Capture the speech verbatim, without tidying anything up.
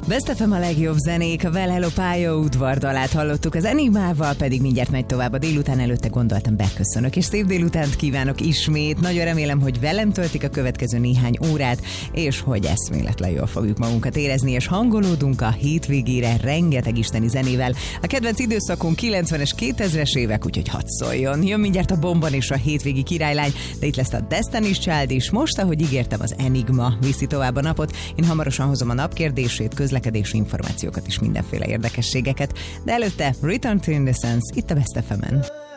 Best ef em a legjobb zenék, a Well Hello pályaudvardalát hallottuk, az Enigmával pedig mindjárt megy tovább a délután, előtte gondoltam beköszönök, és szép délutánt kívánok ismét. Nagyon remélem, hogy velem töltik a következő néhány órát, és hogy eszméletlen jól fogjuk magunkat érezni, és hangolódunk a hétvégére rengeteg isteni zenével. A kedvenc időszakunk kilencvenes, kétezres évek, úgyhogy hadd szóljon. Jön mindjárt a Bomban és a hétvégi királylány, de itt lesz a Destiny's Child is. Most, ahogy ígértem, az Enigma viszi tovább a napot. Én hamarosan hozom a napkérdését, közlekedési információkat és mindenféle érdekességeket, de előtte Return to Innocence itt a Best ef emen.